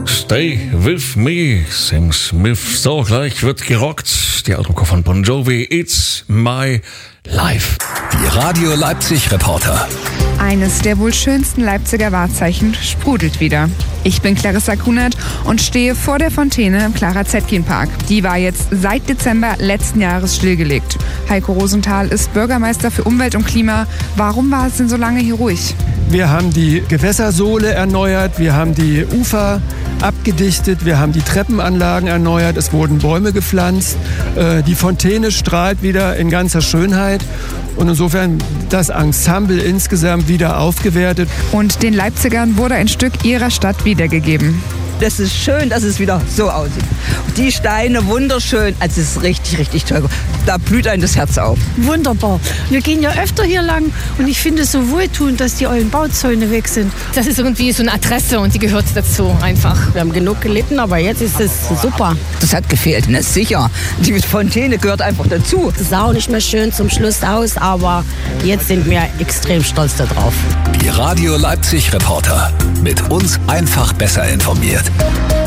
Stay with me, Sam Smith. So, gleich wird gerockt. Die Outro von Bon Jovi, It's My Life. Die Radio Leipzig Reporter. Eines der wohl schönsten Leipziger Wahrzeichen sprudelt wieder. Ich bin Clarissa Kunert und stehe vor der Fontäne im Clara-Zetkin-Park. Die war jetzt seit Dezember letzten Jahres stillgelegt. Heiko Rosenthal ist Bürgermeister für Umwelt und Klima. Warum war es denn so lange hier ruhig? Wir haben die Gewässersohle erneuert, wir haben die Ufer abgedichtet, wir haben die Treppenanlagen erneuert, es wurden Bäume gepflanzt, die Fontäne strahlt wieder in ganzer Schönheit und insofern das Ensemble insgesamt wieder aufgewertet. Und den Leipzigern wurde ein Stück ihrer Stadt wiedergegeben. Das ist schön, dass es wieder so aussieht. Die Steine wunderschön, also es ist richtig, richtig toll. Da blüht einem das Herz auf. Wunderbar. Wir gehen ja öfter hier lang und ich finde es so wohltuend, dass die alten Bauzäune weg sind. Das ist irgendwie so eine Adresse und die gehört dazu einfach. Wir haben genug gelitten, aber jetzt ist es super. Das hat gefehlt, ne? Sicher. Die Fontäne gehört einfach dazu. Es sah auch nicht mehr schön zum Schluss aus, aber jetzt sind wir extrem stolz darauf. Die Radio Leipzig Reporter. Mit uns einfach besser informiert.